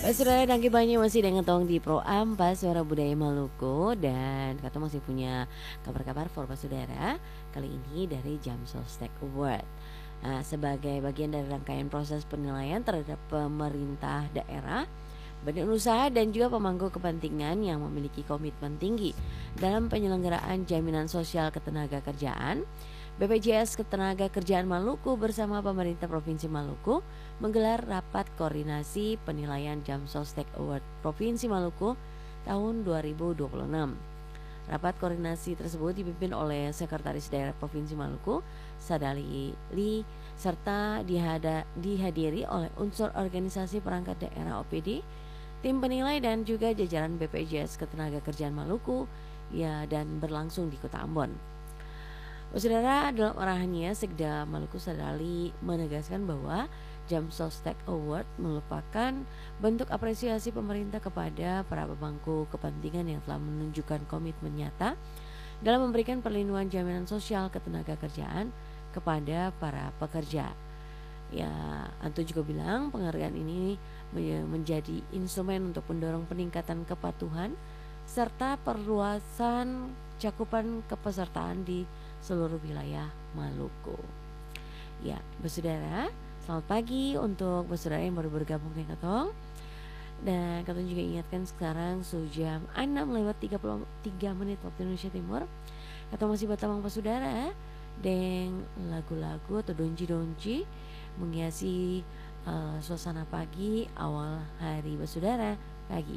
Saudara Dangki Banyak masih dengan tong di Pro Ampas Suara Budaya Maluku. Dan kata masih punya kabar-kabar for saudara. Kali ini dari Jam Sostek Award. Nah, sebagai bagian dari rangkaian proses penilaian terhadap pemerintah daerah, badan usaha dan juga pemangku kepentingan yang memiliki komitmen tinggi dalam penyelenggaraan jaminan sosial ketenagakerjaan, BPJS Ketenagakerjaan Maluku bersama pemerintah Provinsi Maluku menggelar rapat koordinasi penilaian Jam Sostek Award Provinsi Maluku tahun 2026. Rapat koordinasi tersebut dipimpin oleh Sekretaris Daerah Provinsi Maluku, Sadali Li, serta dihadiri oleh unsur organisasi perangkat daerah OPD, tim penilai dan juga jajaran BPJS Ketenagakerjaan Maluku dan berlangsung di Kota Ambon. Saudara, dalam arahannya Sekda Maluku Sadali menegaskan bahwa Jam Sostek Award merupakan bentuk apresiasi pemerintah kepada para pemangku kepentingan yang telah menunjukkan komitmen nyata dalam memberikan perlindungan jaminan sosial ketenagakerjaan kepada para pekerja. Ya, Anto juga bilang penghargaan ini menjadi instrumen untuk mendorong peningkatan kepatuhan serta perluasan cakupan kepesertaan di seluruh wilayah Maluku. Ya, bersaudara, selamat pagi untuk bersaudara yang baru bergabung dengan Katong. Dan Katong juga ingatkan sekarang jam 6:33 waktu Indonesia Timur. Katong masih bertamang bersaudara dengan lagu-lagu atau donji-donji menghiasi suasana pagi awal hari bersaudara pagi.